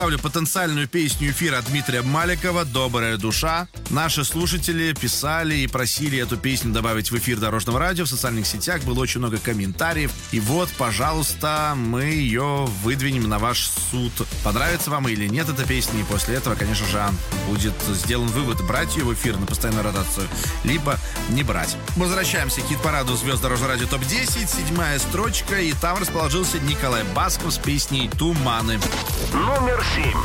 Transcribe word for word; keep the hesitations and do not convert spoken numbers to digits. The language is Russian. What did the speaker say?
Ставлю потенциальную песню эфира Дмитрия Маликова «Добрая душа». Наши слушатели писали и просили эту песню добавить в эфир Дорожного радио. В социальных сетях было очень много комментариев. И вот, пожалуйста, мы ее выдвинем на ваш суд. Понравится вам или нет эта песня. И после этого, конечно же, будет сделан вывод, брать ее в эфир на постоянную ротацию, либо не брать. Возвращаемся к хит-параду звезд Дорожного радио топ десять. Седьмая строчка. И там расположился Николай Басков с песней «Туманы». Номер семь.